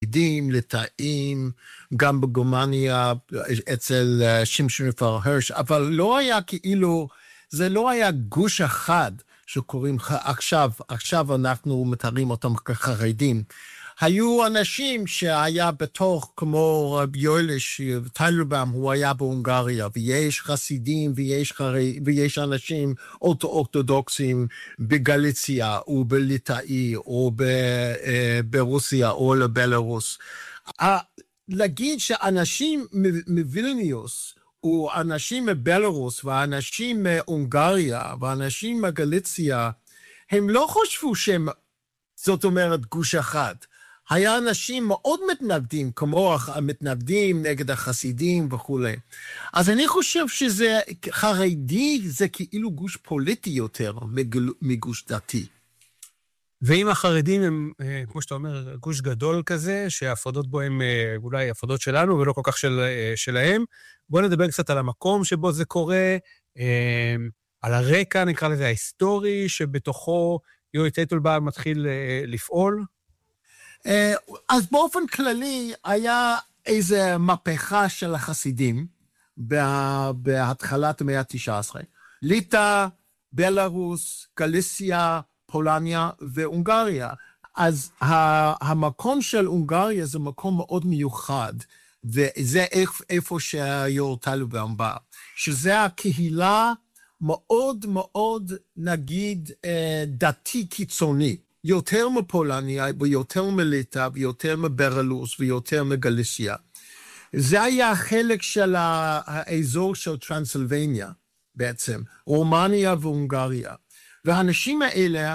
חסידים, ליטאים, גם בגרמניה, אצל שמשון רפאל הירש, אבל לא היה כאילו, זה לא היה גוש אחד שקוראים עכשיו אנחנו מתארים אותם כחרדים. היו אנשים שהיה בתוך, כמו רב יואליש, טיילרבאום, הוא היה בהונגריה, ויש חסידים, ויש אנשים אורתודוקסים בגליציה, או בליטאי, או ברוסיה, או לבלרוס. להגיד שאנשים מווילניוס, או אנשים מבלרוס, ואנשים מהונגריה, ואנשים מגליציה, הם לא חשבו שהם, זאת אומרת, גוש אחד. היה אנשים מאוד מתנגדים, כמו המתנגדים נגד החסידים וכו'. אז אני חושב שזה, חרדי זה כאילו גוש פוליטי יותר מגוש דתי. ואם החרדים הם, כמו שאתה אומר, גוש גדול כזה, שההפרדות בו הם אולי הפרדות שלנו ולא כל כך שלהם, בואו נדבר קצת על המקום שבו זה קורה, על הרקע, נקרא לזה, ההיסטורי, שבתוכו יואל טייטלבאום מתחיל לפעול. אז באופן כללי היה איזו מהפכה של החסידים בהתחלת המאה ה-19. ליטא, בלרוס, גליציה, פולניה והונגריה. אז המקום של הונגריה זה מקום מאוד מיוחד, וזה איפה שיואל טייטלבאום בא, שזה הקהילה מאוד מאוד, נגיד, דתי קיצוני. יותר מפולניה, ויותר מליטא, ויותר מבלרוס, ויותר מגליציה. זה היה החלק של האזור של טרנסילבניה, בעצם, רומניה והונגריה. והאנשים האלה,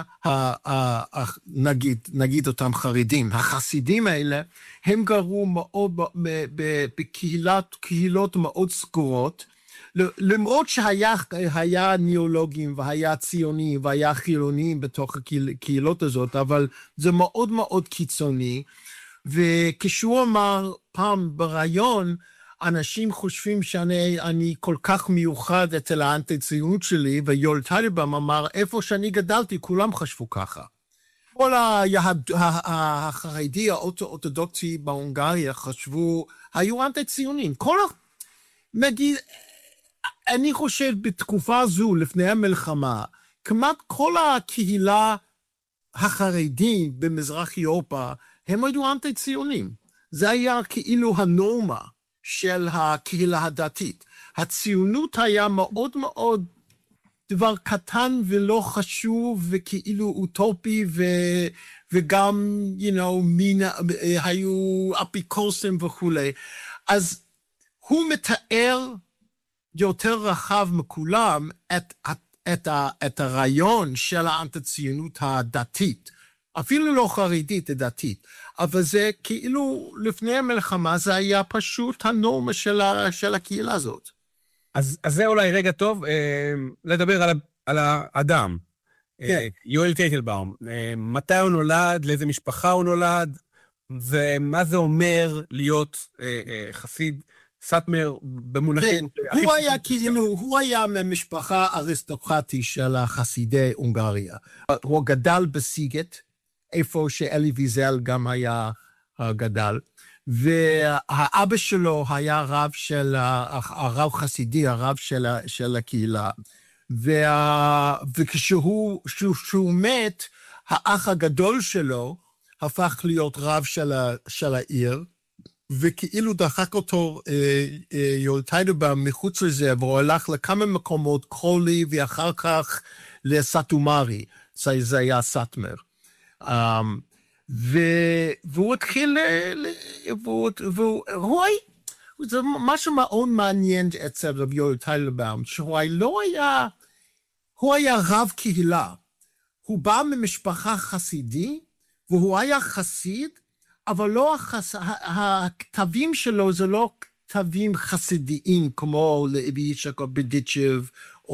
נגיד אותם חרדים, החסידים האלה, הם גרו מאוד בקהילות מאוד סגורות, למרות שהיה ניאולוגים והיה ציונים והיה חילונים בתוך הקהילות הזאת, אבל זה מאוד מאוד קיצוני, וכשהוא אמר פעם ברעיון, אנשים חושבים שאני כל כך מיוחד אצל האנטי-ציונות שלי, ויואל טייטלבאום אמר, איפה שאני גדלתי, כולם חשבו ככה. כל החרדי האורתודוקסי בהונגריה חשבו, היו אנטי-ציונים. נגיד, אני חושב בתקופה זו, לפני המלחמה, כמעט כל הקהילה החרדים במזרח אירופה, הם היו אנטי-ציונים. זה היה כאילו הנורמה של הקהילה הדתית. הציונות היה מאוד מאוד דבר קטן ולא חשוב, וכאילו אוטופי, וגם, היו אפיקורסים וכו'. אז הוא מתאר יותר רחב מכולם את הרעיון של האנטי-ציונות הדתית, אפילו לא חרדית, דתית, אבל זה כאילו לפני המלחמה זה היה פשוט הנורמה של הקהילה הזאת. אז זה אולי רגע טוב לדבר על האדם, יואל טייטלבאום, מתי הוא נולד, לאיזה משפחה הוא נולד, ומה זה אומר להיות חסיד סאטמר במונחים. הוא היה ממשפחה אריסטוקרטית של חסידי הונגריה. הוא גדל בסיגט, איפה שאלי ויזל גם היה גדל, והאבא שלו היה הרב חסידי, הרב של הקהילה, וכשהוא מת, האח הגדול שלו הפך להיות רב של העיר, וכאילו דחק אותו יואל טייטלבאום מחוץ לזה, והוא הלך לכמה מקומות, קרולי, ואחר כך לסאטומרי, זה היה סאטמר. והוא התחיל, זה משהו מאוד מעניין אצל רב יואל טייטלבאום, שהוא היה רב קהילה. הוא בא ממשפחה חסידי, והוא היה חסיד, אבל לא הכתבים שלו זה לא כתבים חסידיים, כמו לאבישק או בדיצ'ב,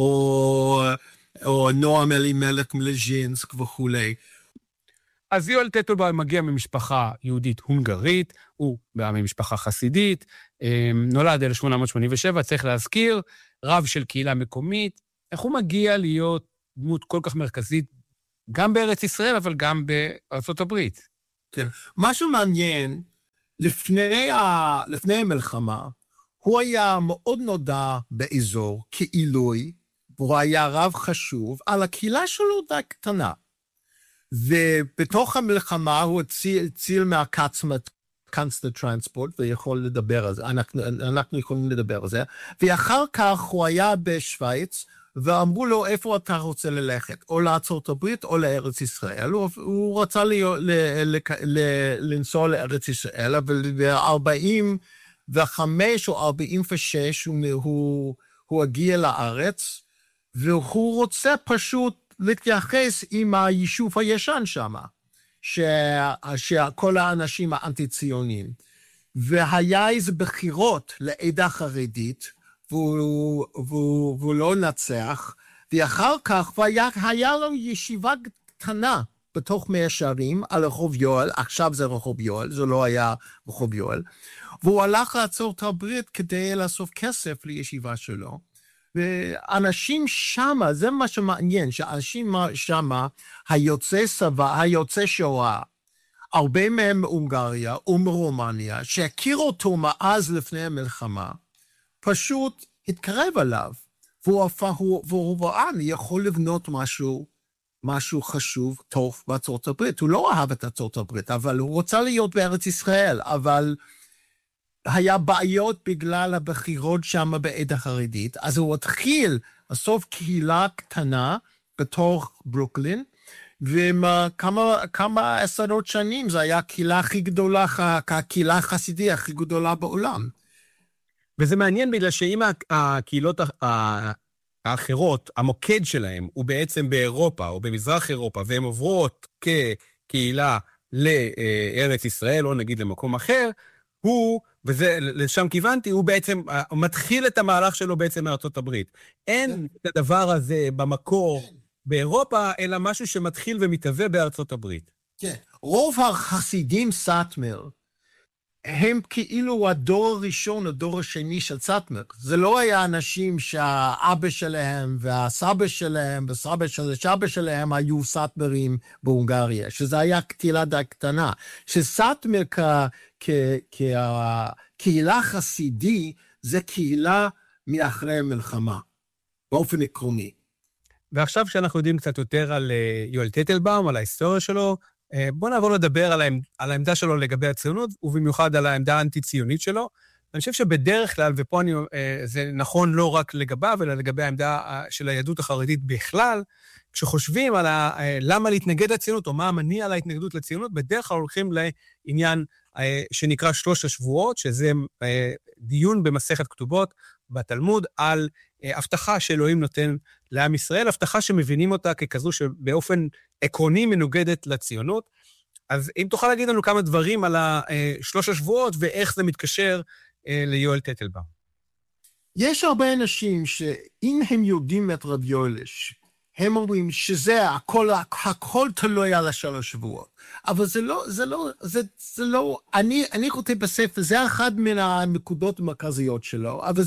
או נועם אלימלך מלז'ינסק וכו'. אז יואל טייטלבאום מגיע ממשפחה יהודית הונגרית, הוא בא ממשפחה חסידית, נולד 1887, צריך להזכיר, רב של קהילה מקומית. איך הוא מגיע להיות דמות כל כך מרכזית, גם בארץ ישראל, אבל גם בארצות הברית? כן. משהו מעניין, לפני המלחמה, הוא היה מאוד נודע באזור כעילוי, והוא היה רב חשוב, על הקהילה שלו די קטנה. ובתוך המלחמה הוא הציל מהקאנסטר טרנספורט, ויכול לדבר על זה, אנחנו יכולים לדבר על זה, ואחר כך הוא היה בשוויץ, ואמרו לו איפה אתה רוצה ללכת, או לארצות הברית או לארץ ישראל, הוא רצה לנסוע לארץ ישראל, אבל ב-45 או 46 הוא הגיע לארץ, והוא רוצה פשוט להתייחס עם היישוב הישן שם, שכל האנשים האנטי-ציונים. והיה איזה בחירות לעדה חרדית, והוא לא נצח, ואחר כך היה לו ישיבה קטנה בתוך מאה שערים על רחוב יואל, עכשיו זה רחוב יואל, זה לא היה רחוב יואל, והוא הלך לארצות הברית כדי לאסוף כסף לישיבה שלו, ואנשים שמה, זה מה שמעניין, שאנשים שמה, היוצאי שואה, הרבה מהם מהונגריה ומרומניה, שהכירו אותו מאז לפני המלחמה, פשוט התקרב עליו, והוא ראה, אני יכול לבנות משהו חשוב, טוב בארצות הברית. הוא לא אהב את ארצות הברית, אבל הוא רוצה להיות בארץ ישראל, אבל היה בעיות בגלל הבחירות שם בעדה החרדית, אז הוא התחיל בסוף קהילה קטנה בתוך ברוקלין, וכמה עשרות שנים, זו הייתה הקהילה הכי גדולה, הקהילה החסידית הכי גדולה בעולם. וזה מעניין בגלל שאם הקהילות האחרות, המוקד שלהם הוא בעצם באירופה או במזרח אירופה, והן עוברות כקהילה לארץ ישראל, או נגיד למקום אחר, וזה לשם כיוונתי, הוא בעצם מתחיל את המהלך שלו בעצם מארצות הברית. אין את הדבר הזה במקור באירופה, אלא משהו שמתחיל ומתהווה בארצות הברית. כן, רוב החסידים סאטמר, הם כאילו הדור הראשון, הדור השני של סאטמר. זה לא היה אנשים שהאבא שלהם והסבא שלהם וסבא של סבא שלהם היו סאטמרים בהונגריה, שזה היה קהילה די קטנה. שסאטמר כקהילה חסידי, זה קהילה מאחרי המלחמה, באופן עקרוני. ועכשיו שאנחנו יודעים קצת יותר על יואל טטלבאום, על ההיסטוריה שלו, בואו נעבור לדבר על העמדה שלו לגבי הציונות, ובמיוחד על העמדה האנטי-ציונית שלו. אני חושב שבדרך כלל, ופה זה נכון לא רק לגביו, אלא לגבי העמדה של היהדות החרדית בכלל, כשחושבים על למה להתנגד לציונות, או מה המניע להתנגדות לציונות, בדרך כלל הולכים לעניין שנקרא 3 השבועות, שזה דיון במסכת כתובות בתלמוד, על הבטחה שאלוהים נותן לעם ישראל, הבטחה שמבינים אותה ככזו שבאופן עקרוני מנוגדת לציונות. אז אם תוכל להגיד לנו כמה דברים על 3 השבועות, ואיך זה מתקשר ליואל טטלבאום. יש הרבה אנשים שאם הם יודעים את רב יואלש, הם אומרים שזה הכל תלוי על 3 שבועות. אבל זה לא, אני כותב בספר, זה אחד מן הנקודות המרכזיות שלו, אבל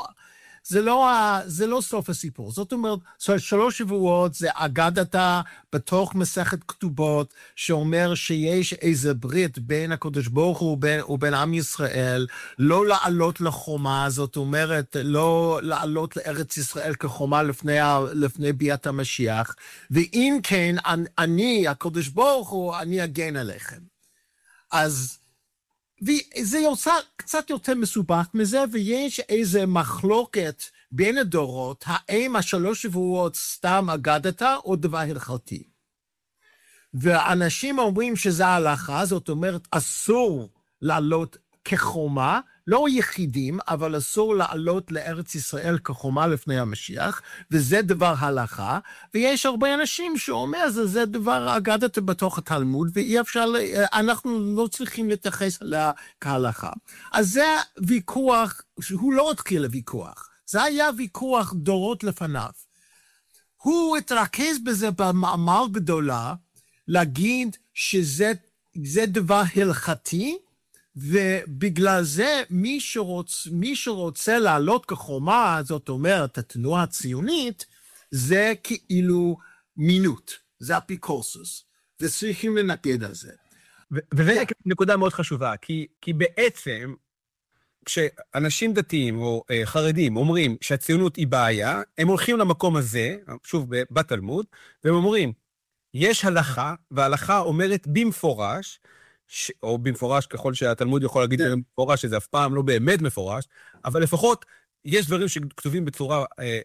זה לא סוף הסיפור. זאת אומרת, 3 שבועות זה אגדתה בתוך מסכת כתובות, שאומר שיש איזה ברית בין הקדוש ברוך הוא ובין עם ישראל, לא לעלות לחומה, זאת אומרת, לא לעלות לארץ ישראל כחומה לפני ביאת המשיח, ואם כן, אני, הקדוש ברוך הוא, אני אגן עליכם. אז וזה יוצא קצת יותר מסובך מזה, ויש איזו מחלוקת בין הדורות, האם 3 שבועות סתם אגדתה או דבר הלכתי. ואנשים אומרים שזה ההלכה, זאת אומרת, אסור לעלות כחומה, לא יחידים, אבל אסור לעלות לארץ ישראל כחומה לפני המשיח, וזה דבר הלכה, ויש הרבה אנשים שאומר, זה דבר אגדתה בתוך התלמוד, ואי אפשר, אנחנו לא צריכים להתייחס אליה כהלכה. אז זה ויכוח, שהוא לא התחיל לוויכוח, זה היה ויכוח דורות לפניו. הוא התרכז בזה במאמר גדולה, להגיד שזה דבר הלכתי, ובגלל זה מי שרוצה לעלות כחומה, זאת אומרת, התנועה הציונית, זה כאילו מינות, זה אפיקורסוס, וצריכים לנגד על זה. וזה נקודה מאוד חשובה, כי בעצם, כשאנשים דתיים או חרדים אומרים שהציונות היא בעיה, הם הולכים למקום הזה, שוב בתלמוד, והם אומרים, יש הלכה, וההלכה אומרת במפורש, או במפורש ככל שהתלמוד יכול להגיד במפורש, שזה אף פעם לא באמת מפורש, אבל לפחות יש דברים שכתובים בצורה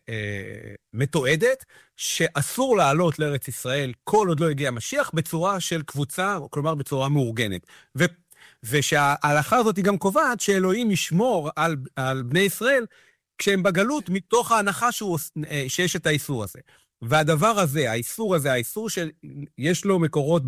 מתועדת, שאסור לעלות לארץ ישראל כל עוד לא הגיע המשיח, בצורה של קבוצה, כלומר בצורה מאורגנת. ושההלכה הזאת היא גם קובעת שאלוהים ישמור על בני ישראל, כשהם בגלות מתוך ההנחה שיש את האיסור הזה. והדבר הזה, האיסור שיש לו מקורות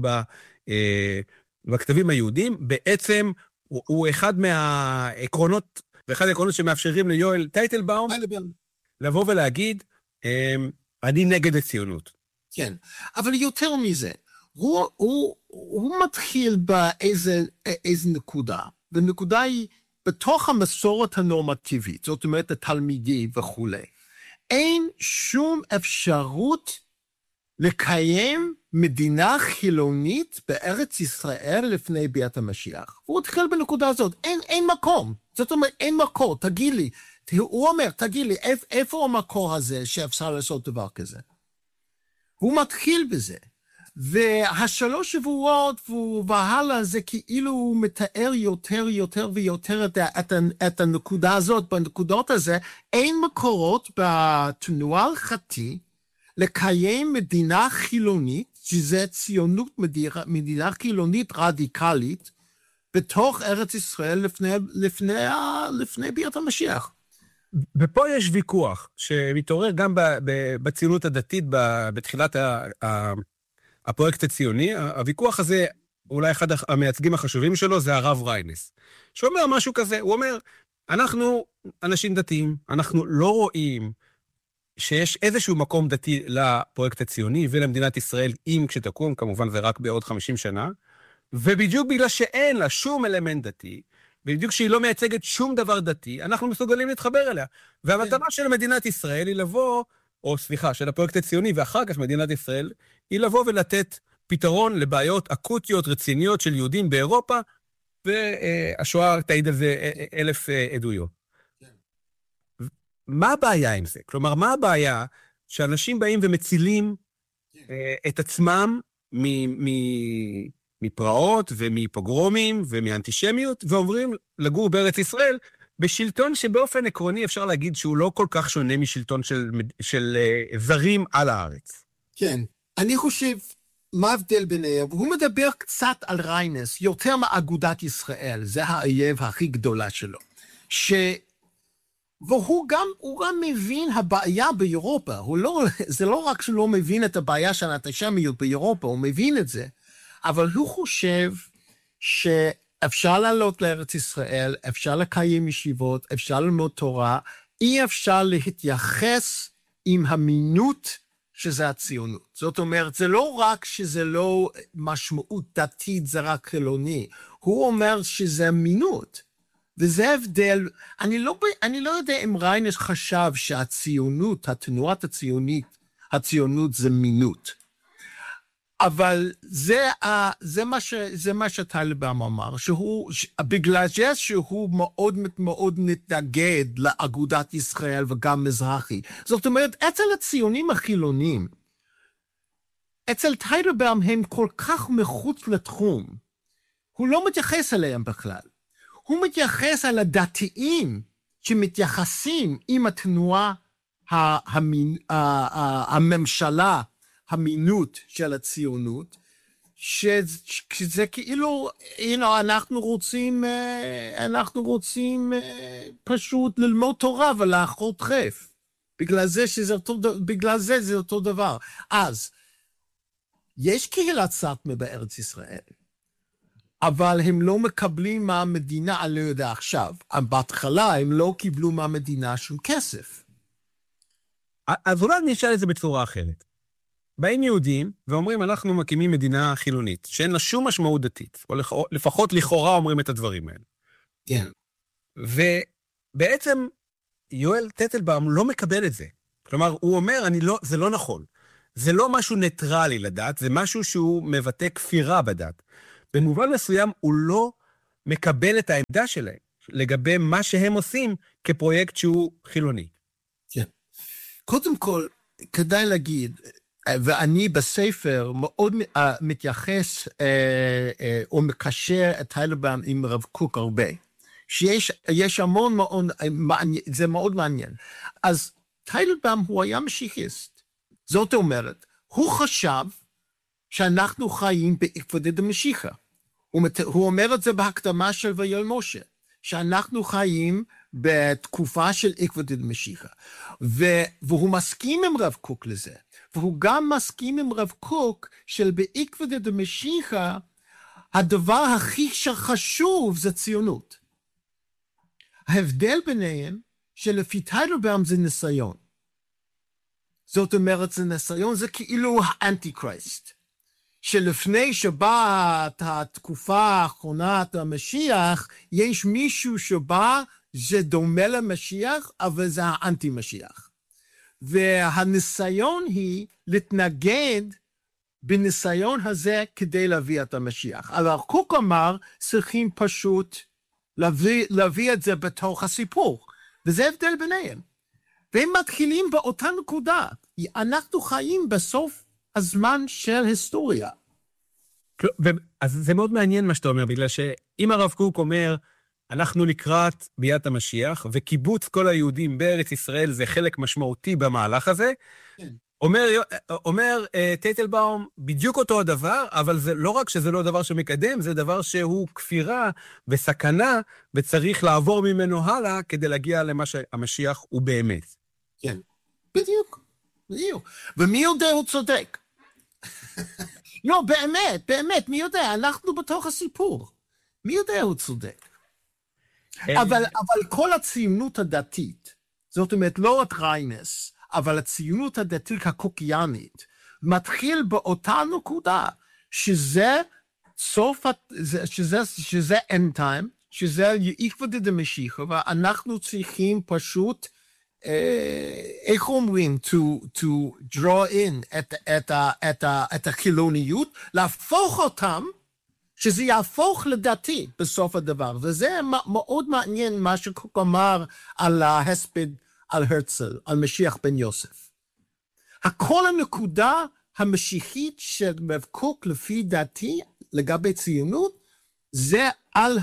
בכתבים היהודים, בעצם הוא אחד מהעקרונות, ואחד העקרונות שמאפשרים ליואל טייטלבאום, לבוא ולהגיד, אני נגד הציונות. כן, אבל יותר מזה, הוא מתחיל באיזה נקודה, והנקודה היא בתוך המסורת הנורמטיבית, זאת אומרת התלמידי וכו'. אין שום אפשרות לקיים מדינה חילונית בארץ ישראל לפני ביאת המשיח. הוא התחיל בנקודה הזאת, אין מקום. זאת אומרת, אין מקור, תגיד לי. הוא אומר, תגיד לי, איפה המקור הזה שאפשר לעשות דבר כזה? הוא מתחיל בזה. והשלוש שבועות והלאה זה כאילו הוא מתאר יותר ויותר את הנקודה הזאת. בנקודות הזה אין מקורות בתנועה ההלכתית לקיים מדינה חילונית, שזה ציונות מדינה חילונית רדיקלית, בתוך ארץ ישראל לפני ביאת המשיח. ופה יש ויכוח שמתעורר גם בציונות הדתית בתחילת הפרויקט הציוני. הוויכוח הזה, אולי אחד המייצגים החשובים שלו, זה הרב ריינס, שאומר משהו כזה, הוא אומר, אנחנו אנשים דתיים, אנחנו לא רואים שיש איזשהו מקום דתי לפרויקט הציוני ולמדינת ישראל, אם כשתקום, כמובן זה רק בעוד 50 שנה, ובדיוק בגלל שאין לה שום אלמנט דתי, ובדיוק שהיא לא מייצגת שום דבר דתי, אנחנו מסוגלים להתחבר אליה. והמטרה של מדינת ישראל היא לבוא, או סליחה, של הפרויקט הציוני, ואחר כך מדינת ישראל, היא לבוא ולתת פתרון לבעיות אקוטיות, רציניות של יהודים באירופה, והשואה תעיד על זה 1000 עדויות. מה הבעיה עם זה? כלומר, מה הבעיה שאנשים באים ומצילים את עצמם מפרעות ומפוגרומים ומאנטישמיות, ועוברים לגור בארץ ישראל, בשלטון שבאופן עקרוני אפשר להגיד שהוא לא כל כך שונה משלטון של זרים על הארץ. כן, אני חושב, מה ההבדל ביניהם? הוא מדבר קצת על ריינס, יותר מאגודת ישראל, זה האויב הכי גדולה שלו. והוא גם מבין הבעיה באירופה, זה לא רק שהוא לא מבין את הבעיה של האנטישמיות באירופה, הוא מבין את זה, אבל הוא חושב שאפשר לעלות לארץ ישראל, אפשר לקיים ישיבות, אפשר ללמוד תורה, אי אפשר להתייחס עם המינות שזה הציונות. זאת אומרת, זה לא רק שזה לא משמעות דתית, זה רק חילוני, הוא אומר שזה מינות. וזה הבדל, אני לא יודע אם ריינס חשב שהציונות, התנועת הציונות זה מינות. אבל זה מה שטיילבאום אמר, בגלל שהוא מאוד מתנגד לאגודת ישראל וגם מזרחי. זאת אומרת, אצל הציונים החילונים, אצל טיילבאום הם כל כך מחוץ לתחום, הוא לא מתייחס אליהם בכלל. הוא מתייחס על הדתיים שמתייחסים עם התנועה, הממשלה, המינות של הציונות, שזה כאילו, אנחנו רוצים פשוט ללמוד תורה ולאכול טרף. בגלל זה זה אותו דבר. אז, יש קהילת סאטמר בארץ ישראל, אבל הם לא מקבלים מהמדינה, אני לא יודע עכשיו, בהתחלה הם לא קיבלו מהמדינה שום כסף. אז אולי נשאל את זה בצורה אחרת. באים יהודים ואומרים, אנחנו מקימים מדינה חילונית, שאין לה שום משמעות דתית, או לפחות לכאורה אומרים את הדברים האלה. כן. ובעצם יואל טייטלבאום לא מקבל את זה. כלומר, הוא אומר, זה לא נכון. זה לא משהו ניטרלי לדת, זה משהו שהוא מבטא כפירה בדת. במובן מסוים הוא לא מקבל את העמדה שלהם, לגבי מה שהם עושים כפרויקט שהוא חילוני. כן. קודם כל, כדאי להגיד, ואני בספר מאוד מתייחס או מקשר את טיילרבאום עם רב קוק הרבה, שיש המון מאוד, זה מאוד מעניין. אז טיילרבאום הוא היה משיחיסט. זאת אומרת, הוא חשב שאנחנו חיים בעקבותא דמשיחא. הוא אומר את זה בהקדמה של ויואל משה, שאנחנו חיים בתקופה של עקבותא דמשיחא. והוא מסכים עם רב קוק לזה. והוא גם מסכים עם רב קוק של בעקבותא דמשיחא, הדבר הכי חשוב זה ציונות. ההבדל ביניהם שלפי טיילרבאום זה ניסיון. זאת אומרת, זה ניסיון, זה כאילו האנטי-קריסט. שלפני שבאה התקופה האחרונה המשיח, יש מישהו שבא, זה דומה למשיח, אבל זה האנטי-משיח. והניסיון היא להתנגד בניסיון הזה כדי להביא את המשיח. אבל קוק אמר, צריכים פשוט להביא את זה בתוך הסיפור. וזה הבדל ביניהם. והם מתחילים באותה נקודה. אנחנו חיים בסוף הזמן של היסטוריה. אז זה מאוד מעניין מה שאתה אומר, בגלל שאם הרב קוק אומר, אנחנו לקראת ביאת המשיח, וקיבוץ כל היהודים בארץ ישראל זה חלק משמעותי במהלך הזה, אומר טייטלבאום בדיוק אותו הדבר, אבל זה לא רק שזה לא דבר שמקדם, זה דבר שהוא כפירה וסכנה, וצריך לעבור ממנו הלאה כדי להגיע למה שהמשיח הוא באמת. כן, בדיוק. ומי יודע הוא צודק? לא, באמת, מי יודע? אנחנו בתוך הסיפור. מי יודע הוא צודק? אבל כל הציונות הדתית, זאת אומרת, לא את ריינס, אבל הציונות הדתית הקוקיאנית, מתחיל באותה נקודה, שזה סוף, שזה end time, שזה עקבותא דמשיחא, ואנחנו צריכים פשוט, איך אומרים, to draw in את החילוניות, להפוך אותם, שזה יהפוך לדתי בסוף הדבר. וזה מאוד מעניין מה שקוק אמר על ההספד, על הרצל, על משיח בן יוסף. הכל הנקודה המשיחית של רב קוק לפי דעתי לגבי ציונות, זה על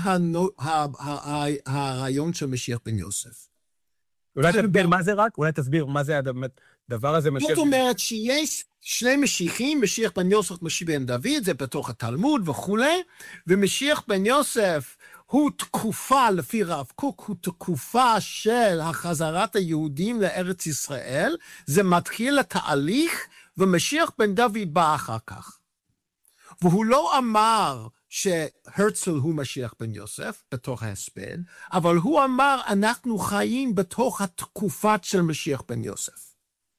הרעיון של משיח בן יוסף. אולי תסביר מה זה רק? אולי תסביר מה זה הדבר הזה? זאת אומרת שיש שני משיחים, משיח בן יוסף, משיח בן דוד, זה בתוך התלמוד וכו', ומשיח בן יוסף הוא תקופה, לפי רב קוק, הוא תקופה של החזרת היהודים לארץ ישראל, זה מתחיל לתהליך, ומשיח בן דוד בא אחר כך. והוא לא אמר שהרצל הוא משיח בן יוסף, בתוך ההספד, אבל הוא אמר, אנחנו חיים בתוך התקופה של משיח בן יוסף.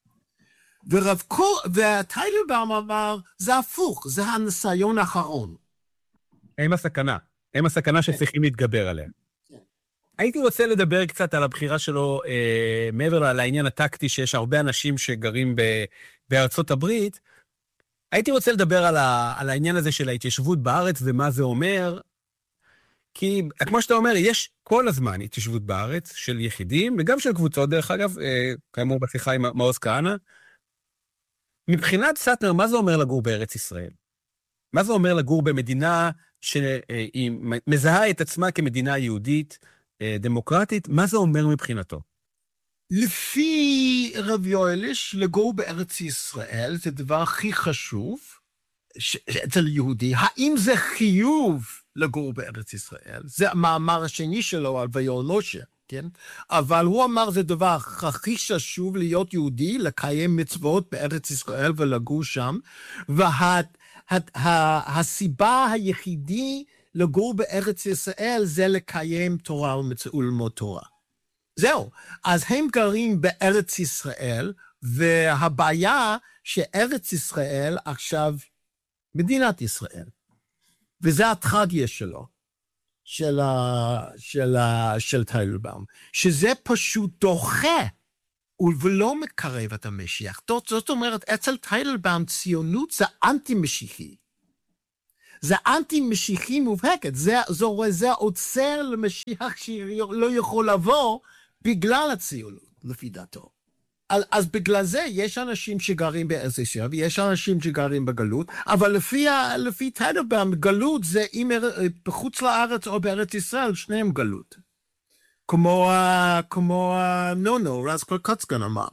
וטיילרבאום אמר, זה הפוך, זה הניסיון האחרון. הם הסכנה שצריכים להתגבר עליה. הייתי רוצה לדבר קצת על הבחירה שלו, מעבר לעניין הטקטי, שיש הרבה אנשים שגרים בארצות הברית, הייתי רוצה לדבר על העניין הזה של ההתיישבות בארץ ומה זה אומר, כי כמו שאתה אומר, יש כל הזמן התיישבות בארץ של יחידים, וגם של קבוצות, דרך אגב, כאמור בשיחה עם מעוז כהנא. מבחינת סטנר, מה זה אומר לגור בארץ ישראל? מה זה אומר לגור במדינה שהיא מזהה את עצמה כמדינה יהודית, דמוקרטית? מה זה אומר מבחינתו? לפי רב יואליש, לגור בארץ ישראל זה הדבר הכי חשוב אצל יהודי. האם זה חיוב לגור בארץ ישראל? זה המאמר השני שלו על ויואל משה, כן? אבל הוא אמר זה דבר הכי חשוב להיות יהודי, לקיים מצוות בארץ ישראל ולגור שם, והסיבה היחידי לגור בארץ ישראל זה לקיים תורה וללמוד תורה. זהו, אז הם גרים בארץ ישראל, והבעיה שארץ ישראל עכשיו מדינת ישראל. וזה הטרגדיה שלו, של טיילרבאום, שזה פשוט דוחה, ולא מקרב את המשיח. זאת אומרת, אצל טיילרבאום ציונות זה אנטי-משיחי. זה אנטי-משיחי מובהקת, זה עוצר למשיח שלא יכול לבוא בגלל הציונות, לפי דעתו. אז בגלל זה יש אנשים שגרים בארץ ישראל, ויש אנשים שגרים בגלות, אבל לפי טייטלבאום, גלות זה אם בחוץ לארץ או בארץ ישראל, שניהם גלות. כמו נונו, רז קוצקן אמר.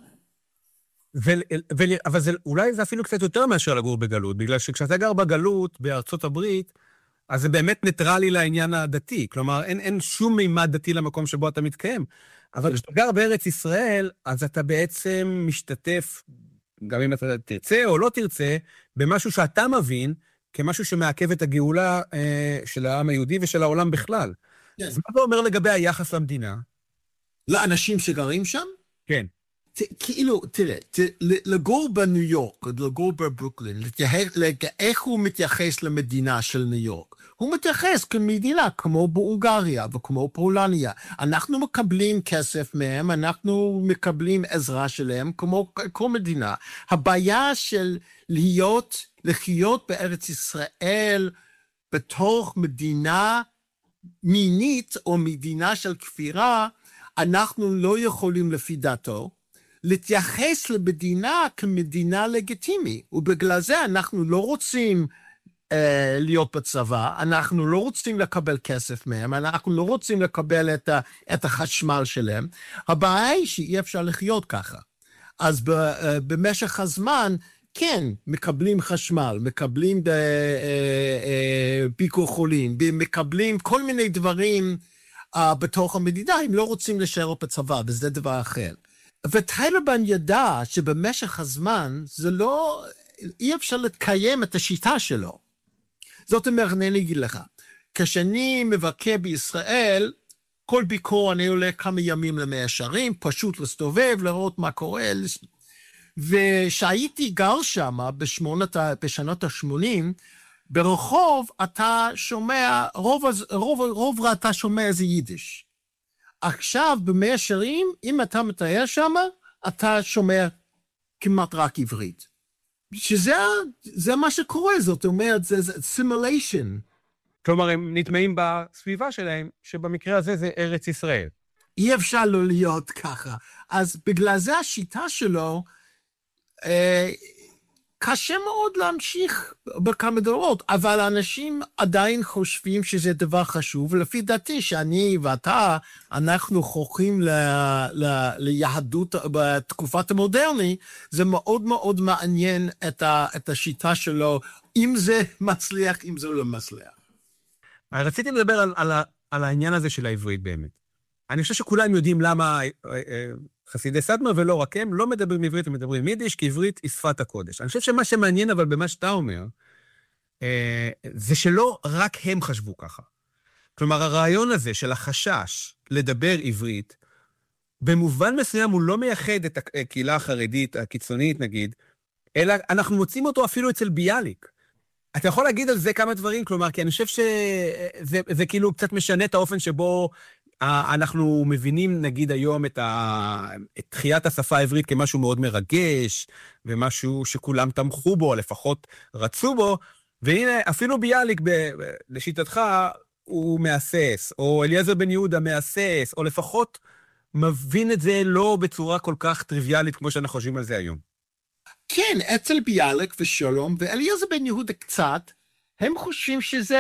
אבל אולי זה אפילו קצת יותר מאשר לגור בגלות, בגלל שכשאתה גר בגלות בארצות הברית, אז זה באמת ניטרלי לעניין הדתי, כלומר אין שום מימד דתי למקום שבו אתה מתקיים, אבל כשאתה גר בארץ ישראל, אז אתה בעצם משתתף, גם אם אתה תרצה או לא תרצה, במשהו שאתה מבין, כמשהו שמעכב את הגאולה של העם היהודי ושל העולם בכלל. אז מה זה אומר לגבי היחס למדינה? לאנשים שגרים שם? כן. כאילו, תראה, לגור בניו יורק, לגור בברוקלין, איך הוא מתייחס למדינה של ניו יורק? הוא מתייחס כמדינה כמו בהונגריה וכמו פולניה. אנחנו מקבלים כסף מהם, אנחנו מקבלים עזרה שלהם כמו כל מדינה. הבעיה של לחיות בארץ ישראל בתוך מדינה מינית או מדינה של כפירה, אנחנו לא יכולים לפי דעתו להתייחס למדינה כמדינה לגיטימית, ובגלל זה אנחנו לא רוצים להיות בצבא, אנחנו לא רוצים לקבל כסף מהם, אנחנו לא רוצים לקבל את החשמל שלהם. הבעיה היא שאי אפשר לחיות ככה. אז במשך הזמן, כן, מקבלים חשמל, מקבלים ביקור חולים, מקבלים כל מיני דברים בתוך המדינה, הם לא רוצים להישאר בצבא, וזה דבר אחר. וטייטלבאום ידע שבמשך הזמן, זה לא, אי אפשר לקיים את השיטה שלו. זאת אומרת, אני אגיד לך, כשאני מבקר בישראל, כל ביקור אני עולה כמה ימים למאה שערים, פשוט להסתובב, לראות מה קורה, ושהייתי גר שם בשנות ה-80, ברחוב אתה שומע, רוב אתה שומע איזה יידיש. עכשיו במאה שערים, אם אתה מתאר שם, אתה שומע כמעט רק עברית. שזה מה שקורה, זאת אומרת, זה simulation. כלומר, הם נטמעים בסביבה שלהם, שבמקרה הזה זה ארץ ישראל. אי אפשר לא להיות ככה. אז בגלל זה השיטה שלו, קשה מאוד להמשיך בכמה דורות, אבל האנשים עדיין חושבים שזה דבר חשוב, ולפי דעתי שאני ואתה, אנחנו חוכים ליהדות בתקופת המודרני, זה מאוד מאוד מעניין את השיטה שלו, אם זה מצליח, אם זה לא מצליח. רציתי לדבר על העניין הזה של העברית באמת. אני חושב שכולם יודעים למה חסידי סאדמר ולא רק הם, לא מדברים עברית, הם מדברים יידיש, כי עברית היא שפת הקודש. אני חושב שמה שמעניין אבל במה שאתה אומר, זה שלא רק הם חשבו ככה. כלומר, הרעיון הזה של החשש לדבר עברית, במובן מסוים הוא לא מייחד את הקהילה החרדית, הקיצונית נגיד, אלא אנחנו מוצאים אותו אפילו אצל ביאליק. אתה יכול להגיד על זה כמה דברים, כלומר, כי אני חושב שזה כאילו קצת משנה את האופן שבו אנחנו מבינים, נגיד, היום את תחיית השפה העברית כמשהו מאוד מרגש, ומשהו שכולם תמכו בו, לפחות רצו בו, והנה, אפילו ביאליק, לשיטתך, הוא מאסס, או אליעזר בן יהודה מאסס, או לפחות מבין את זה לא בצורה כל כך טריוויאלית, כמו שאנחנו חושבים על זה היום. כן, אצל ביאליק ושלום, ואליעזר בן יהודה קצת, הם חושבים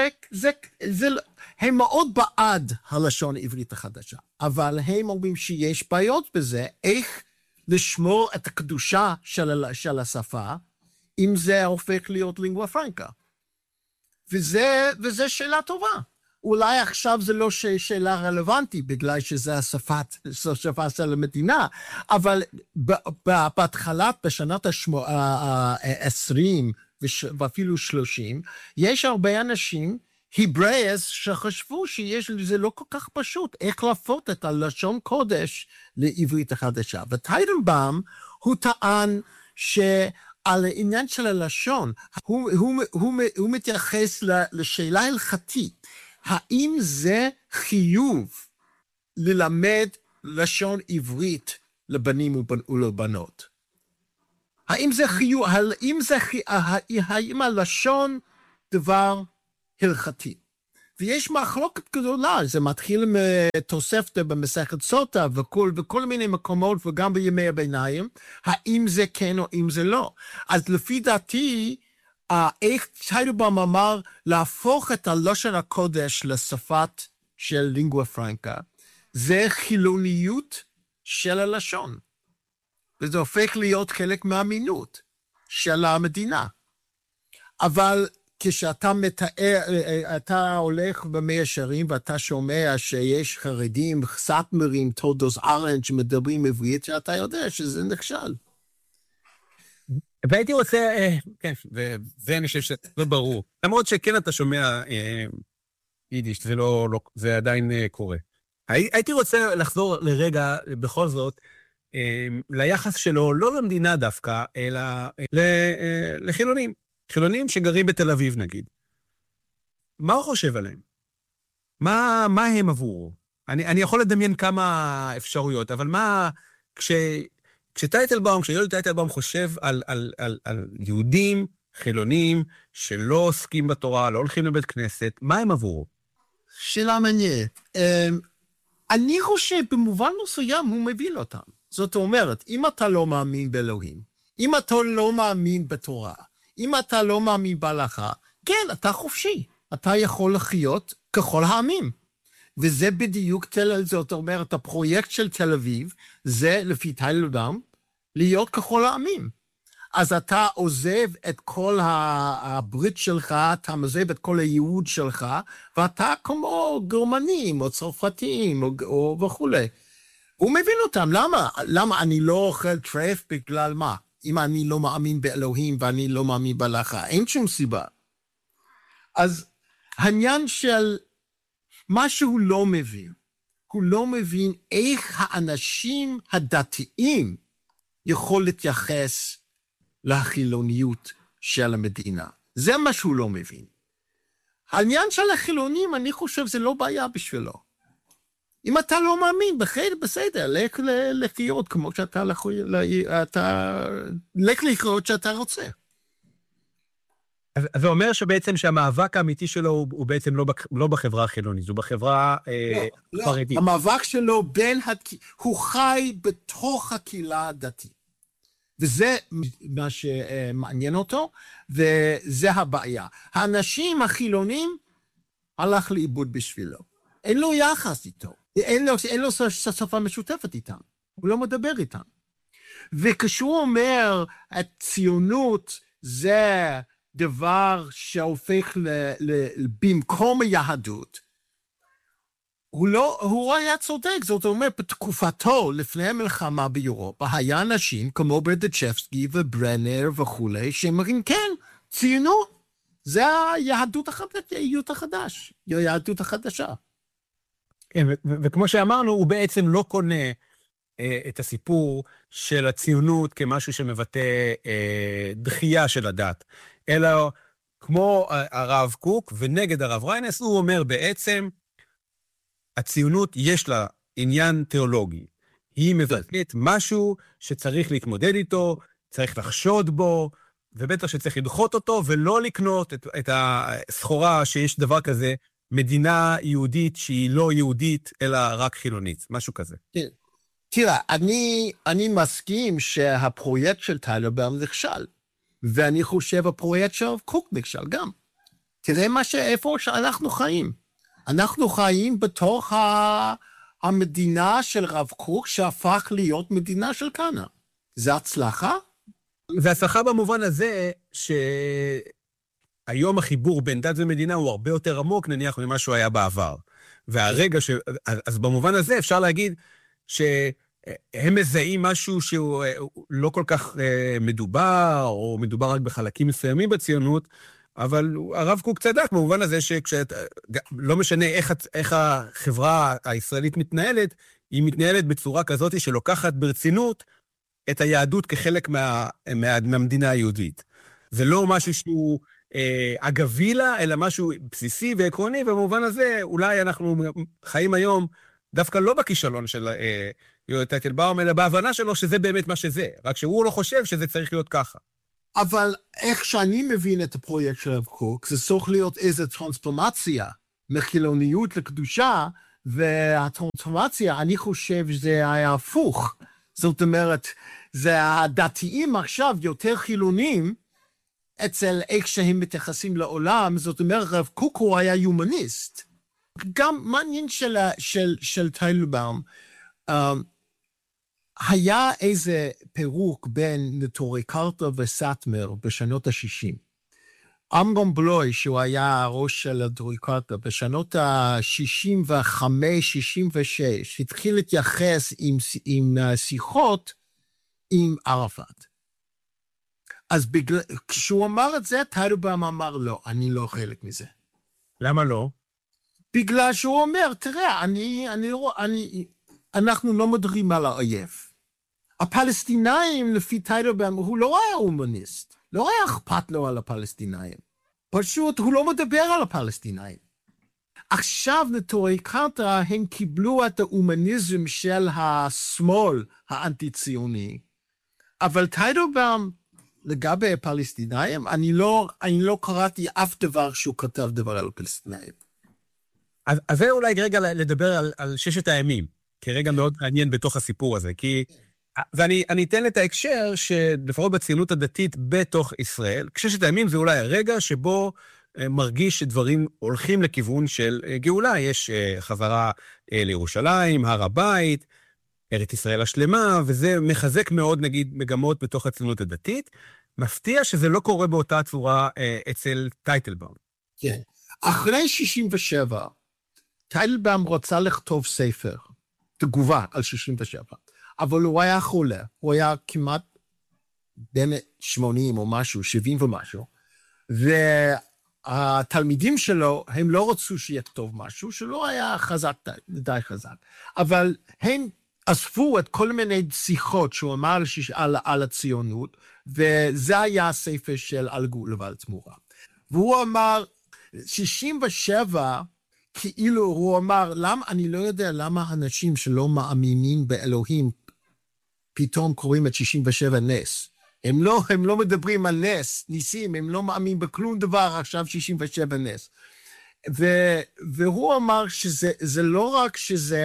הם מאוד בעד הלשון העברית החדשה, אבל הם אומרים שיש בעיות בזה, איך לשמור את הקדושה של השפה, אם זה הופך להיות לינגואה פרנקה. וזה שאלה טובה. אולי עכשיו זה לא שאלה רלוונטית, בגלל שזה השפה של המדינה, אבל בהתחלת, בשנת ה-20, ואפילו 30, יש הרבה אנשים, היברייס, שחשבו שזה לא כל כך פשוט, איך להפוך את הלשון קודש לעברית החדשה. וטייטלבאום, הוא טען שעל העניין של הלשון, הוא מתייחס לשאלה הלכתית, האם זה חיוב ללמד לשון עברית לבנים ולבנות? האם זה חיוב, האם הלשון דבר הלכתי. ויש מחלוקת גדולה, זה מתחיל מתוספתא במסכת סוטה וכל מיני מקומות וגם בימי הביניים, האם זה כן או אם זה לא. אז לפי דעתי, איך טייטלבאום אמר להפוך את הלשון הקודש לשפת של לינגואה פרנקה, זה חילוניות של הלשון. וזה הופך להיות חלק מהאמינות של המדינה. אבל כשאתה מתאר, אתה הולך במי השערים ואתה שומע שיש חרדים, סאטמרים, תולדוס ארנג' שמדברים עברית, שאתה יודע שזה נכשל. והייתי רוצה, כן, וזה אני חושב שזה ברור. למרות שכן אתה שומע יידיש, זה עדיין קורה. הייתי רוצה לחזור לרגע, בכל זאת, ליחס שלו, לא למדינה דווקא, אלא לחילונים. חילונים שגרים בתל אביב, נגיד. מה הוא חושב עליהם? מה הם עבורו? אני יכול לדמיין כמה אפשרויות, אבל מה, כשיולי טייטלבאום חושב על יהודים, חילונים, שלא עוסקים בתורה, לא הולכים לבית כנסת, מה הם עבורו? שאלה מעניינת. אני חושב במובן מסוים הוא מבין אותם. זאת אומרת, אם אתה לא מאמין באלוהים, אם אתה לא מאמין בתורה, אם אתה לא מאמין בהלכה, כן, אתה חופשי. אתה יכול לחיות ככל העמים. וזה בדיוק, זאת אומרת, הפרויקט של תל אביב, זה לפי טייטלבאום, להיות ככל העמים. אז אתה עוזב את כל הברית שלך, אתה עוזב את כל הייעוד שלך, ואתה כמו גרמנים או צרפתים או וכו'. הוא מבין אותם, למה אני לא אוכל טרף בגלל מה? אם אני לא מאמין באלוהים ואני לא מאמין בהלכה, אין שום סיבה. אז העניין של מה שהוא לא מבין, הוא לא מבין איך האנשים הדתיים יכול להתייחס לחילוניות של המדינה. זה מה שהוא לא מבין. העניין של החילונים, אני חושב, זה לא בעיה בשבילו. אם אתה לא מאמין, בסדר, לך לחיות כמו שאתה לך לחיות שאתה רוצה. אז זה אומר שבעצם שהמאבק האמיתי שלו הוא בעצם לא בחברה החילונית, הוא בחברה חרדית. לא, המאבק שלו הוא חי בתוך הקהילה הדתית. וזה מה שמעניין אותו, וזה הבעיה. האנשים החילונים הלך לאיבוד בשבילו. אין לו יחס איתו. אין לו שפה משותפת איתם. הוא לא מדבר איתם. וכשהוא אומר, הציונות זה דבר שהופך במקום היהדות, הוא היה צודק. זאת אומרת, בתקופתו, לפני המלחמה באירופה, היה אנשים כמו ברדיצ'בסקי וברנר וכולי, שאומרים, כן, ציונות, זה היהדות החדשה. כן, וכמו שאמרנו, הוא בעצם לא קונה את הסיפור של הציונות כמשהו שמבטא דחייה של הדת, אלא כמו הרב קוק ונגד הרב ריינס, הוא אומר בעצם, הציונות יש לה עניין תיאולוגי. היא מבטאת משהו שצריך להתמודד איתו, צריך לחשוד בו, ובטח שצריך לדחות אותו, ולא לקנות את הסחורה שיש דבר כזה, מדינה יהודית שהיא לא יהודית, אלא רק חילונית, משהו כזה. תראה, אני מסכים שהפרויקט של טייטלבאום נכשל, ואני חושב הפרויקט של קוק נכשל גם. תראה איפה שאנחנו חיים. אנחנו חיים בתוך המדינה של רב קוק, שהפך להיות מדינה של כהנא. זה הצלחה? זה הצלחה במובן הזה שהיום החיבור בין דת ומדינה הוא הרבה יותר עמוק, נניח ממה שהוא היה בעבר. והרגע אז במובן הזה אפשר להגיד שהם מזהים משהו שהוא לא כל כך מדובר, או מדובר רק בחלקים מסוימים בציונות, אבל הרב קוק צדק במובן הזה שלא משנה איך החברה הישראלית מתנהלת, היא מתנהלת בצורה כזאת שלוקחת ברצינות את היהדות כחלק מהמדינה היהודית. זה לא משהו שהוא אגבי לה, אלא משהו בסיסי ועקרוני, ובמובן הזה אולי אנחנו חיים היום דווקא לא בכישלון של יולי טייטלבאום, אלא בהבנה שלו שזה באמת מה שזה, רק שהוא לא חושב שזה צריך להיות ככה. אבל איך שאני מבין את הפרויקט של הרב קוק, זה צריך להיות איזו טרנספורמציה מחילוניות לקדושה, והטרנספורמציה, אני חושב שזה היה הפוך. זאת אומרת, זה הדתיים עכשיו יותר חילונים, אצל איך שהם מתייחסים לעולם, זאת אומרת, הרב קוק הוא היה יומניסט. גם מעניין של טיילבאום, היה איזה פירוק בין נטורי קרתא וסאטמר בשנות ה-60. אמנון בלוי, שהוא היה הראש של נטורי קרתא, בשנות ה-65-66, התחיל להתייחס עם שיחות עם ערפאת. אז כשהוא אמר את זה, טיילבאום אמר לא, אני לא חלק מזה. למה לא? בגלל שהוא אומר, תראה, אנחנו לא מדברים על האויב. הפלסטינאים, לפי טיילבאום, הוא לא היה הומניסט. לא היה אכפת לו על הפלסטינאים. פשוט, הוא לא מדבר על הפלסטינאים. עכשיו, נטורי קרתא, הם קיבלו את ההומניזם של השמאל האנטי-ציוני. אבל טיילבאום, לגבי הפלסטינאים, אני לא קראתי אף דבר שהוא כתב דבר על הפלסטינאים. אז זה אולי רגע לדבר על ששת הימים, כרגע מאוד מעניין בתוך הסיפור הזה, ואני אתן את ההקשר שלפחות בציונות הדתית בתוך ישראל, ששת הימים זה אולי הרגע שבו מרגיש שדברים הולכים לכיוון של גאולה, יש חזרה לירושלים, הר הבית, ארץ ישראל השלמה, וזה מחזק מאוד נגיד מגמות בתוך הציונות הדתית, מפתיע שזה לא קורה באותה צורה אצל טיילבאום. כן, אחרי 67, טיילבאום רוצה לכתוב ספר, תגובה על 67, אבל הוא היה חולה, הוא היה כמעט בין 80 או משהו, 70 ומשהו, והתלמידים שלו, הם לא רצו שיכתוב משהו, שלא היה חזק, די חזק, אבל הם אספו את כל מיני שיחות שהוא אמר על הציונות, וזה היה הספר של על גאולה ועל תמורה. והוא אמר, 67, כאילו הוא אמר, אני לא יודע למה אנשים שלא מאמינים באלוהים, פתאום קוראים את 67 נס. הם לא מדברים על נס, ניסים, הם לא מאמינים בכלום דבר, עכשיו 67 נס. והוא אמר שזה לא רק שזה,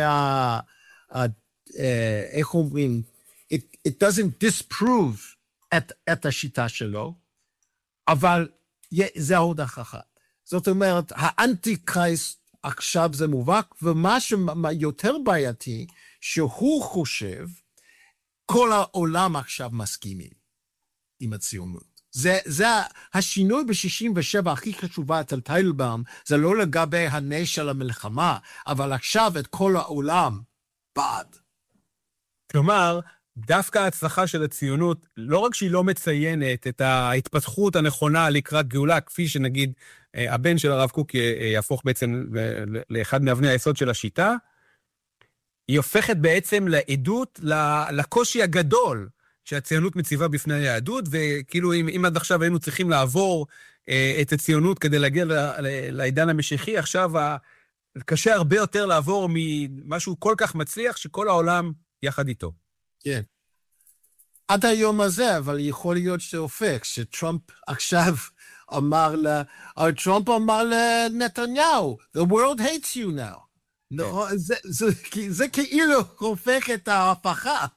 איך אומרים, it doesn't disprove את השיטה שלו, אבל זה עוד אחת. זאת אומרת, האנטי-קרייסט עכשיו זה מובהק, ומה שיותר בעייתי, שהוא חושב, כל העולם עכשיו מסכימים עם הציונות. זה השינוי ב-67 הכי חשובה אצל טיילבאום, זה לא לגבי הנס של המלחמה, אבל עכשיו את כל העולם בעד. כלומר, דווקא ההצלחה של הציונות, לא רק שהיא לא מציינת את ההתפתחות הנכונה לקראת גאולה, כפי שנגיד הבן של הרב קוק יהפוך בעצם לאחד מאבני היסוד של השיטה, היא הופכת בעצם לעדות לקושי הגדול שהציונות מציבה בפני היהדות, וכאילו אם עד עכשיו היינו צריכים לעבור את הציונות כדי להגיע לעידן המשיחי, עכשיו קשה הרבה יותר לעבור ממשהו כל כך מצליח שכל העולם יחד איתו. כן. עד היום הזה, אבל יכול להיות שהופך, שטראמפ עכשיו טראמפ אמר לנתניהו, the world hates you now. לא, זה כאילו הופך את ההפכה.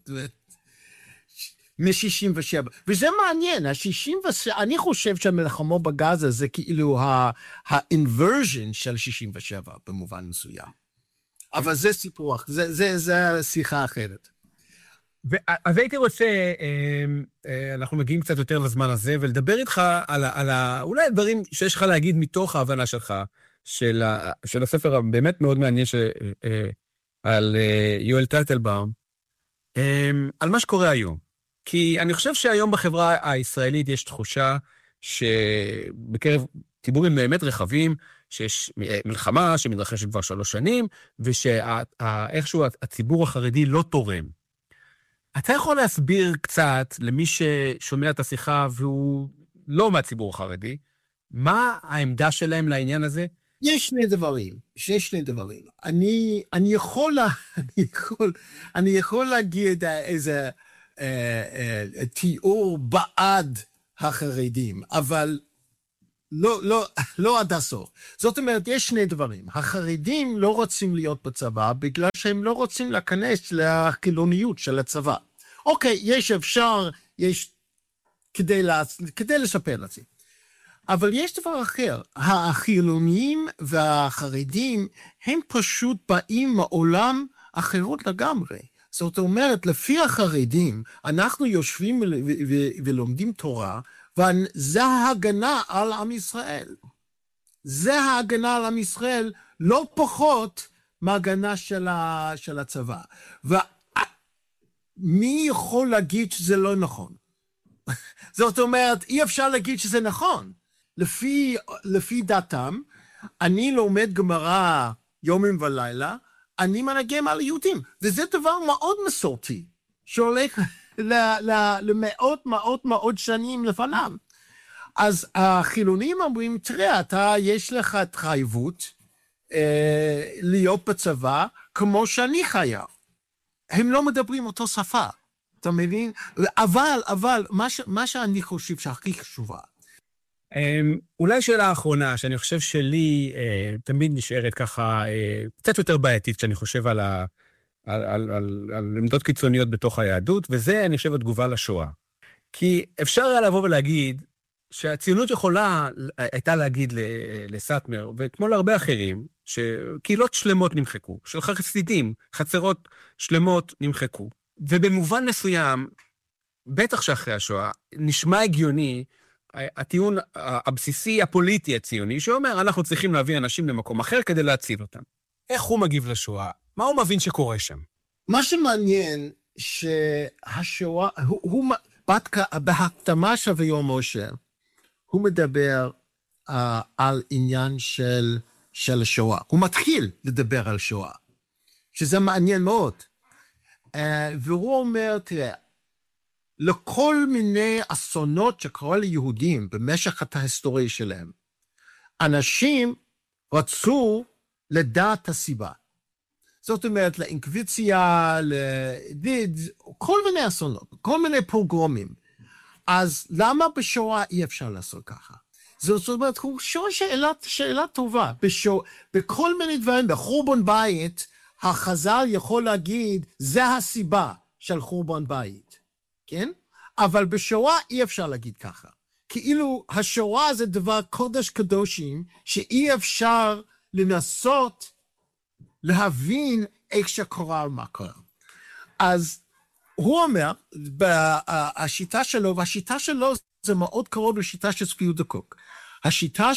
מ-67. וזה מעניין, אני חושב שהמלחמה בגזה זה כאילו ה-inversion של 67 במובן מסוים. אבל זה סיפור, זה שיחה אחרת. אז הייתי רוצה, אנחנו מגיעים קצת יותר לזמן הזה, ולדבר איתך על אולי הדברים שיש לך להגיד מתוך ההבנה שלך, של הספר הבאמת מאוד מעניין על יואל טיילבאום, על מה שקורה היום. כי אני חושב שהיום בחברה הישראלית יש תחושה שבקרב ציבורים באמת רחבים, שיש מלחמה שמתרחשת כבר 3 שנים, ושאיכשהו הציבור החרדי לא תורם. אתה יכול להסביר קצת למי ששומע את השיחה והוא לא מהציבור החרדי, מה העמדה שלהם לעניין הזה? יש שני דברים. אני יכול להגיד איזה תיאור בעד החרדים, אבל לא עד הסוף. זאת אומרת, יש שני דברים. החרדים לא רוצים להיות בצבא, בגלל שהם לא רוצים להיכנס לחילוניות של הצבא. אוקיי, יש כדי לספר את זה. אבל יש דבר אחר. החילונים והחרדים, הם פשוט באים מעולם אחרות לגמרי. זאת אומרת, לפי החרדים, אנחנו יושבים ולומדים תורה, וזה ההגנה על עם ישראל. זה ההגנה על עם ישראל, לא פחות מההגנה של הצבא. ומי יכול להגיד שזה לא נכון? זאת אומרת, אי אפשר להגיד שזה נכון. לפי דעתם, אני לומד גמרא יומים ולילה, אני מנגן על יהודים, וזה דבר מאוד מסורתי, שהולך למאות שנים לפניו. אז החילונים אומרים, תראה, יש לך התחייבות להיות בצבא, כמו שאני חייב. הם לא מדברים אותו שפה, אתה מבין? אבל מה שאני חושב שהכי חשובה, אולי שאלה האחרונה, שאני חושב שלי תמיד נשארת ככה קצת יותר בעייתית, כשאני חושב על עמדות קיצוניות בתוך היהדות, וזה אני חושב התגובה לשואה. כי אפשר היה לבוא ולהגיד שהציונות הייתה להגיד לסאטמר, וכמו להרבה אחרים, שקהילות שלמות נמחקו, של חסידים, חצרות שלמות נמחקו. ובמובן מסוים, בטח שאחרי השואה, נשמע הגיוני, הטיעון הבסיסי הפוליטי הציוני, שאומר, אנחנו צריכים להביא אנשים למקום אחר כדי להציל אותם. איך הוא מגיב לשואה? מה הוא מבין שקורה שם? מה שמעניין, שהשואה, בהקדמה של ויאמר משה, הוא מדבר על עניין של השואה. הוא מתחיל לדבר על שואה, שזה מעניין מאוד. והוא אומר, תראה, לכל מיני אסונות שקרו ליהודים במשך ההיסטוריה שלהם, אנשים רצו לדעת הסיבה. זאת אומרת, לאינקוויזיציה, כל מיני אסונות, כל מיני פוגרומים. אז למה בשואה אי אפשר לעשות ככה? זאת אומרת, הוא שואל שאלה טובה. בכל מיני דברים, בחורבן בית, החז"ל יכול להגיד, זה הסיבה של חורבן בית. כן? אבל בשואה אי אפשר להגיד ככה. כאילו השואה זה דבר קודש קדושים, שאי אפשר לנסות להבין איך שקורה מה קורה. אז הוא אומר, השיטה שלו, והשיטה שלו זה מאוד קרוב לשיטה של צבי יהודה קוק. השיטה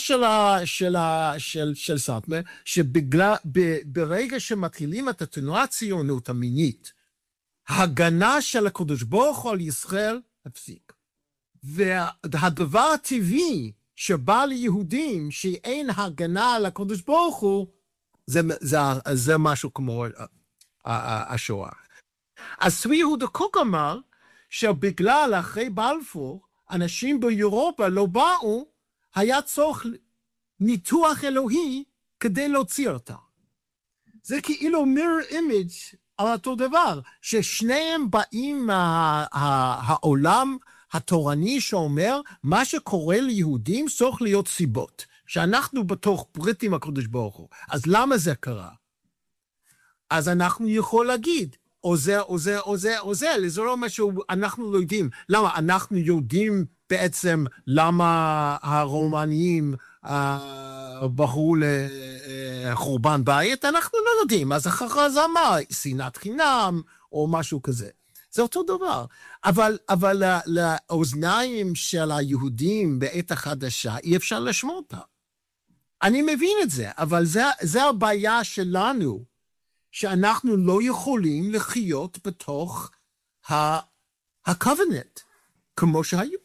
של סאטמר, שברגע שמתחילים את התנועה הציונות המינית, ההגנה של הקדוש ברוך הוא על ישראל הפסיק. והדבר הטבעי שבא ליהודים שאין הגנה על הקדוש ברוך הוא, זה משהו כמו השואה. אז צבי יהודה קוק אמר שבגלל אחרי בלפור, אנשים באירופה לא באו, היה צורך ניתוח אלוהי כדי להוציא אותה. זה כאילו mirror image על אותו דבר, ששניהם באים מהעולם התורני שאומר, מה שקורה ליהודים צריך להיות סיבות, שאנחנו בתוך ברית עם הקדוש ברוך הוא. אז למה זה קרה? אז אנחנו יכול להגיד, או זה, זה לא מה שאנחנו לא יודעים. למה? אנחנו יודעים בעצם למה הרומנים בחרו לחורבן בית, אנחנו לא יודעים. אז אחרי זה מה? שנאת חינם או משהו כזה. זה אותו דבר. אבל לאוזניים של היהודים בעת החדשה אי אפשר לשמוע אותה. אני מבין את זה, אבל זה הבעיה שלנו, שאנחנו לא יכולים לחיות בתוך ה-covenant, כמו שהיו.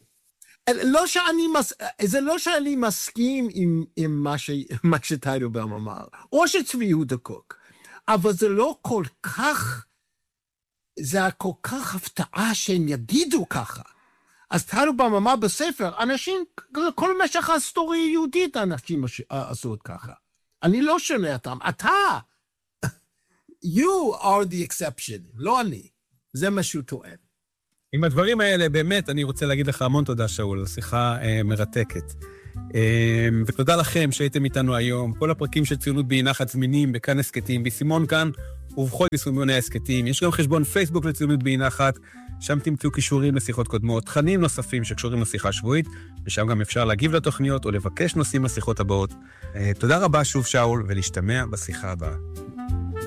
זה לא שאני מסכים עם מה שטיילרבאום אמר, או שצבי יהודה קוק, אבל זה לא כל כך, זה כל כך הפתעה שהם יגידו ככה. אז טיילרבאום אמר בספר, אנשים, כל משך ההיסטוריה היהודית, אנשים עשו את ככה. אני לא שונה אותם, אתה, you are the exception, לא אני. זה מה שהוא טוען. עם הדברים האלה, באמת, אני רוצה להגיד לך המון תודה, שאול, שיחה מרתקת. ותודה לכם שהייתם איתנו היום. כל הפרקים של ציונות באי נחת זמינים בכאן הסקטים, בסימון כאן ובכל יישומוני הסקטים. יש גם חשבון פייסבוק לציונות באי נחת, שם תמצאו קישורים לשיחות קודמות, תכנים נוספים שקשורים לשיחה שבועית, ושם גם אפשר להגיב לתוכניות או לבקש נושאים לשיחות הבאות. תודה רבה שוב, שאול, ולהשתמע בשיחה הבאה.